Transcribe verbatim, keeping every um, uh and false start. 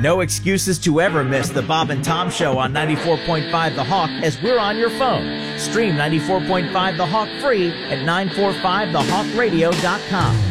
No excuses to ever miss the Bob and Tom Show on ninety-four point five The Hawk, as we're on your phone. Stream ninety-four point five The Hawk free at nine four five the hawk radio dot com.